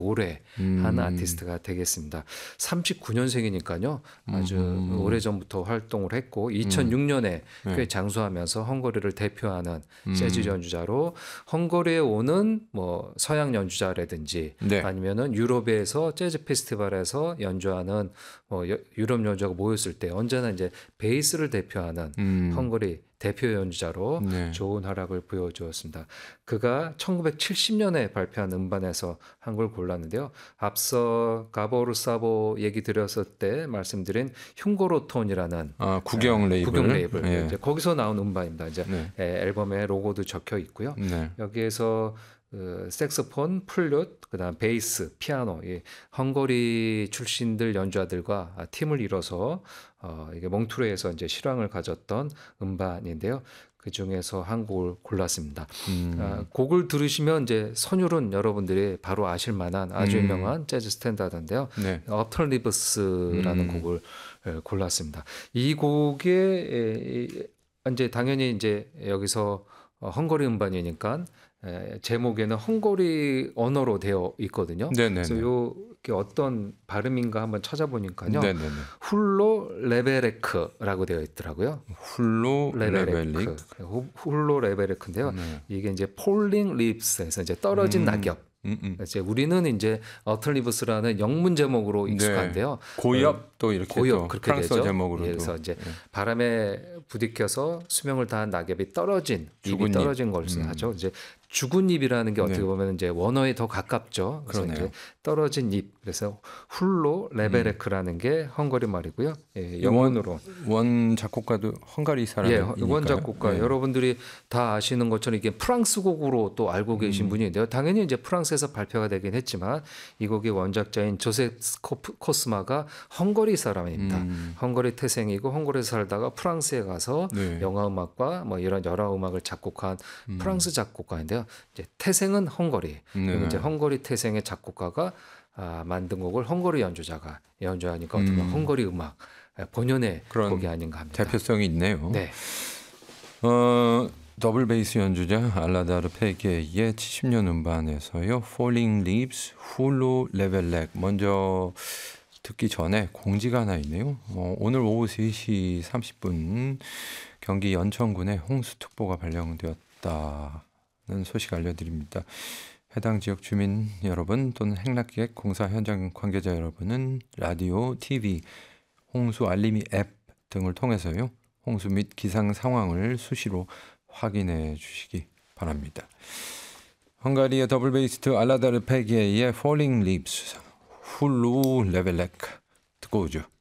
오래 한 아티스트가 되겠습니다. 39년생이니까요. 아주 오래전부터 활동을 했고 2006년에 꽤 장수하면서 헝가리를 대표하는 재즈 연주자로 헝가리에 오는 뭐 서양 연주자라든지 네. 아니면은 유럽에서 재즈 페스티벌에서 연주하는 유럽 연주자가 모였을 때 언제나 이제 베이스를 대표하는 헝가리 대표 연주자로 네. 좋은 활약을 보여주었습니다. 그가 1970년에 발표한 음반에서 한 걸 골랐는데요. 앞서 가보르 사보 얘기 드렸을 때 말씀드린 흉고로톤이라는 국영 레이블. 예. 이제 거기서 나온 음반입니다. 이제 네. 앨범에 로고도 적혀 있고요. 네. 여기에서 색소폰, 플룻, 그다음 베이스, 피아노, 이 헝가리 출신들 연주자들과 팀을 이뤄서 이게 몽트레에서 이제 실황을 가졌던 음반인데요. 그 중에서 한 곡을 골랐습니다. 곡을 들으시면 이제 선율은 여러분들이 바로 아실 만한 아주 유명한 재즈 스탠다드인데요. 네. 업턴 리브스라는 곡을 골랐습니다. 이 곡에 이제 당연히 이제 여기서 헝가리 음반이니까 제목에는 헝가리 언어로 되어 있거든요. 네네네. 그래서 요게 어떤 발음인가 한번 찾아보니까요. 네네네. 훌로 레베레크라고 되어 있더라고요. 훌로 레벨릭. 훌로 레베레크인데요. 이게 이제 폴링 립스에서 이제 떨어진 낙엽. 이제 우리는 이제 어틀리브스라는 영문 제목으로 익숙한데요. 고엽 또 이렇게 고엽 또 그렇게 프랑스 되죠. 제목으로도. 그래서 이제 바람에 부딪혀서 수명을 다한 낙엽이 떨어진 죽은 잎이 떨어진 걸 하죠. 이제 죽은 잎이라는 게 어떻게 보면 이제 원어에 더 가깝죠. 그래서 그러네요. 이제 떨어진 잎. 그래서 훌로 레베레크라는 게 헝가리 말이고요. 예, 영어로 원 작곡가도 헝가리 사람이니까요. 예, 원 작곡가. 예. 여러분들이 다 아시는 것처럼 이게 프랑스 곡으로 또 알고 계신 분인데요. 당연히 이제 프랑스에서 발표가 되긴 했지만 이 곡의 원작자인 조셉 코스마가 헝가리 사람입니다. 헝가리 태생이고 헝가리에서 살다가 프랑스에 가서 네. 영화 음악과 뭐 이런 여러 음악을 작곡한 프랑스 작곡가인데요. 이제 태생은 헝가리. 그리고 이제 헝가리 태생의 작곡가가 만든 곡을 헝가리 연주자가 연주하니까 어떻게 보면 헝가리 음악 본연의 그런 곡이 아닌가 합니다. 대표성이 있네요. 네. 더블 베이스 연주자 알라다르 페게의 70년 음반에서요. Falling Leaves, 훌로 레벨렉. 먼저 듣기 전에 공지가 하나 있네요. 오늘 오후 3시 30분 경기 연천군에 홍수특보가 발령되었다는 소식 알려드립니다. 해당 지역 주민 여러분 또는 행락기획 공사 현장 관계자 여러분은 라디오, TV, 홍수 알림이 앱 등을 통해서요. 홍수 및 기상 상황을 수시로 확인해 주시기 바랍니다. 헝가리의 더블 베이스트 알라다르 페게의 Falling Leaves, 훌루 레벨렉 듣고 오죠.